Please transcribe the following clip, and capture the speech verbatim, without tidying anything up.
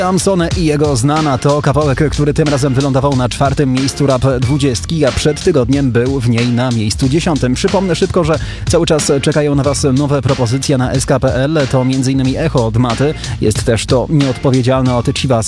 Samson i jego Znana to kawałek, który tym razem wylądował na czwartym miejscu Rap dwudziestki, a przed tygodniem był w niej na miejscu dziesiątym. Przypomnę szybko, że cały czas czekają na Was nowe propozycje na S K kropka P L. To m.in. Echo od Maty, jest też to Nieodpowiedzialne od Chivas